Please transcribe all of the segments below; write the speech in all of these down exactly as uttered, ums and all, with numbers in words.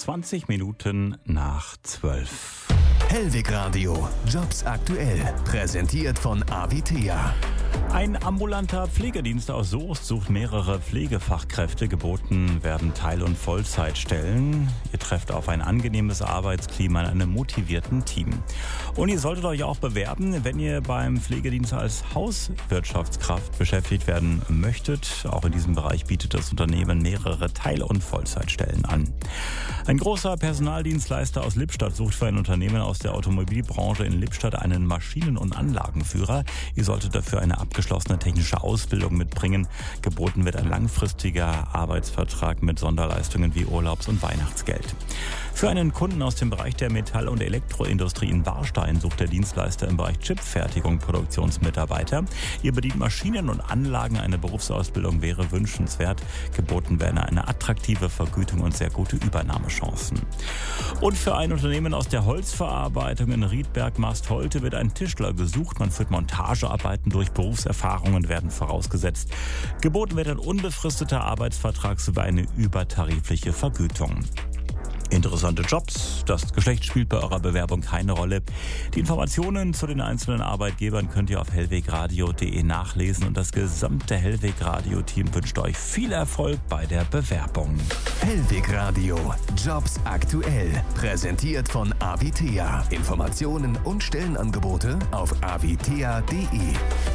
zwanzig Minuten nach zwölf. Hellwig Radio, Jobs aktuell, präsentiert von Avitea. Ein ambulanter Pflegedienst aus Soest sucht mehrere Pflegefachkräfte. Geboten werden Teil- und Vollzeitstellen. Ihr trefft auf ein angenehmes Arbeitsklima in einem motivierten Team. Und ihr solltet euch auch bewerben, wenn ihr beim Pflegedienst als Hauswirtschaftskraft beschäftigt werden möchtet. Auch in diesem Bereich bietet das Unternehmen mehrere Teil- und Vollzeitstellen an. Ein großer Personaldienstleister aus Lippstadt sucht für ein Unternehmen aus der Automobilbranche in Lippstadt einen Maschinen- und Anlagenführer. Ihr solltet dafür eine abgeschlossene technische Ausbildung mitbringen. Geboten wird ein langfristiger Arbeitsvertrag mit Sonderleistungen wie Urlaubs- und Weihnachtsgeld. Für einen Kunden aus dem Bereich der Metall- und Elektroindustrie in Warstein sucht der Dienstleister im Bereich Chipfertigung Produktionsmitarbeiter. Ihr bedient Maschinen und Anlagen. Eine Berufsausbildung wäre wünschenswert. Geboten werden eine attraktive Vergütung und sehr gute Übernahmechancen. Und für ein Unternehmen aus der Holzverarbeitung in Riedberg-Mastholte wird ein Tischler gesucht. Man führt Montagearbeiten durch. Berufserfahrungen werden vorausgesetzt. Geboten wird ein unbefristeter Arbeitsvertrag sowie eine übertarifliche Vergütung. Interessante Jobs. Das Geschlecht spielt bei eurer Bewerbung keine Rolle. Die Informationen zu den einzelnen Arbeitgebern könnt ihr auf hellwegradio punkt de nachlesen und das gesamte Hellwig Radio Team wünscht euch viel Erfolg bei der Bewerbung. Hellwig Radio, Jobs aktuell, präsentiert von Avitea. Informationen und Stellenangebote auf avitea punkt de.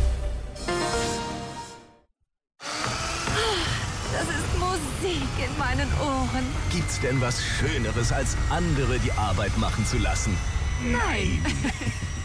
Das ist Musik in meinen Ohren. Gibt's denn was Schöneres, als andere die Arbeit machen zu lassen? Nein.